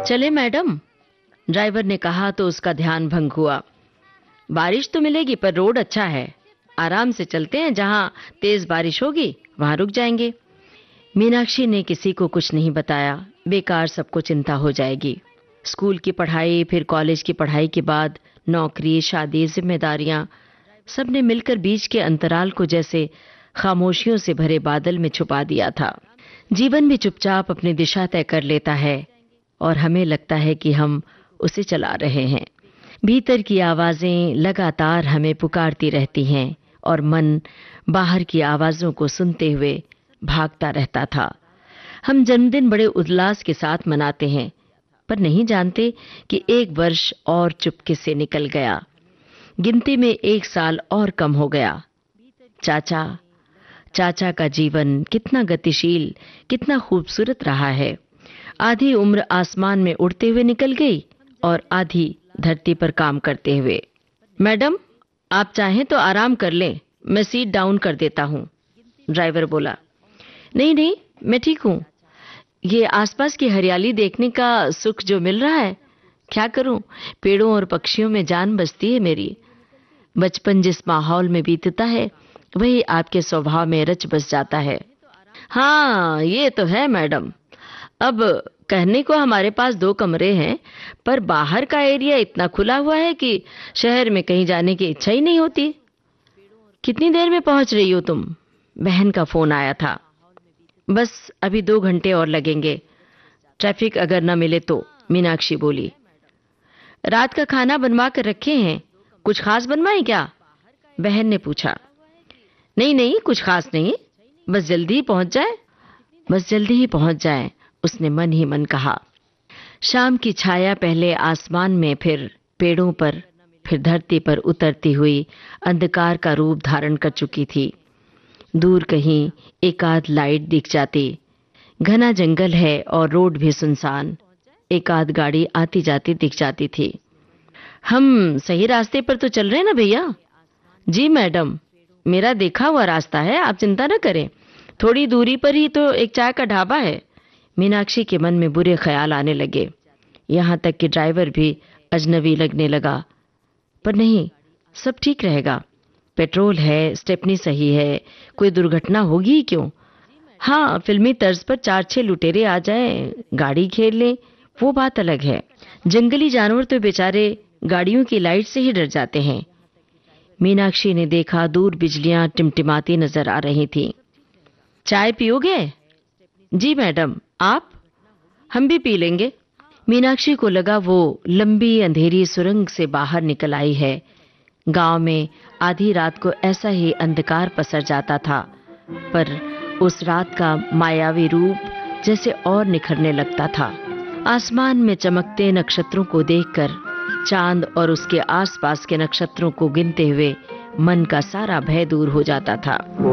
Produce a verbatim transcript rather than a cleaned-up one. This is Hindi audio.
चले मैडम, ड्राइवर ने कहा तो उसका ध्यान भंग हुआ। बारिश तो मिलेगी पर रोड अच्छा है, आराम से चलते हैं, जहां तेज बारिश होगी वहां रुक जाएंगे। मीनाक्षी ने किसी को कुछ नहीं बताया, बेकार सबको चिंता हो जाएगी। स्कूल की पढ़ाई, फिर कॉलेज की पढ़ाई के बाद नौकरी, शादी, जिम्मेदारियां, सबने मिलकर बीच के अंतराल को जैसे खामोशियों से भरे बादल में छुपा दिया था। जीवन भी चुपचाप अपनी दिशा तय कर लेता है और हमें लगता है कि हम उसे चला रहे हैं। भीतर की आवाजें लगातार हमें पुकारती रहती हैं और मन बाहर की आवाजों को सुनते हुए भागता रहता था। हम जन्मदिन बड़े उल्लास के साथ मनाते हैं, पर नहीं जानते कि एक वर्ष और चुपके से निकल गया। गिनती में एक साल और कम हो गया। चाचा चाचा का जीवन कितना गतिशील, कितना खूबसूरत रहा है। आधी उम्र आसमान में उड़ते हुए निकल गई और आधी धरती पर काम करते हुए। मैडम, आप चाहें तो आराम कर लें, मैं सीट डाउन कर देता हूँ, ड्राइवर बोला। नहीं नहीं, मैं ठीक हूँ। ये आसपास की हरियाली देखने का सुख जो मिल रहा है, क्या करूं, पेड़ों और पक्षियों में जान बसती है मेरी। बचपन जिस माहौल में बीतता है वही आपके स्वभाव में रच बस जाता है। हाँ, ये तो है मैडम। अब कहने को हमारे पास दो कमरे हैं, पर बाहर का एरिया इतना खुला हुआ है कि शहर में कहीं जाने की इच्छा ही नहीं होती। कितनी देर में पहुंच रही हो तुम? बहन का फोन आया था। बस अभी दो घंटे और लगेंगे, ट्रैफिक अगर न मिले तो, मीनाक्षी बोली। रात का खाना बनवा कर रखे हैं, कुछ खास बनवाएं क्या? बहन ने पूछा। नहीं नहीं, कुछ खास नहीं, बस जल्दी ही पहुंच जाए बस जल्दी ही पहुंच जाए उसने मन ही मन कहा। शाम की छाया पहले आसमान में, फिर पेड़ों पर, फिर धरती पर उतरती हुई अंधकार का रूप धारण कर चुकी थी। दूर कहीं एकाध लाइट दिख जाती। घना जंगल है और रोड भी सुनसान। एकाध गाड़ी आती जाती दिख जाती थी। हम सही रास्ते पर तो चल रहे हैं ना भैया? जी मैडम, मेरा देखा हुआ रास्ता है, आप चिंता न करें। थोड़ी दूरी पर ही तो एक चाय का ढाबा है। मीनाक्षी के मन में बुरे ख्याल आने लगे। यहाँ तक कि ड्राइवर भी अजनबी लगने लगा। पर नहीं, सब ठीक रहेगा। पेट्रोल है, स्टेपनी सही है, कोई दुर्घटना होगी ही क्यों। हाँ, फिल्मी तर्ज पर चार छह लुटेरे आ जाएं, गाड़ी घेर लें, वो बात अलग है। जंगली जानवर तो बेचारे गाड़ियों की लाइट से ही डर जाते हैं। मीनाक्षी ने देखा दूर बिजलियां टिमटिमाती नजर आ रही थीं। चाय पियोगे? जी मैडम, आप? हम भी पी लेंगे। मीनाक्षी को लगा वो लंबी अंधेरी सुरंग से बाहर निकल आई है। गांव में आधी रात को ऐसा ही अंधकार पसर जाता था, पर उस रात का मायावी रूप जैसे और निखरने लगता था। आसमान में चमकते नक्षत्रों को देखकर चांद और उसके आसपास के नक्षत्रों को गिनते हुए मन का सारा भय दूर हो जाता था।